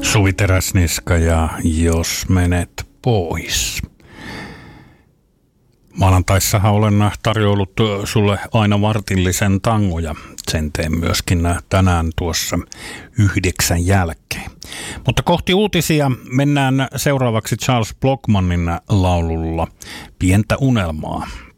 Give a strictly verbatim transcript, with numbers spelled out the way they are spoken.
Suvi Teräsniska ja Jos menet pois. Maanantaissahan olen tarjoillut sulle aina vartillisen tangoja. Sen teen myöskin tänään tuossa yhdeksän jälkeen. Mutta kohti uutisia mennään seuraavaksi Charles Blockmanin laululla Pientä unelmaa.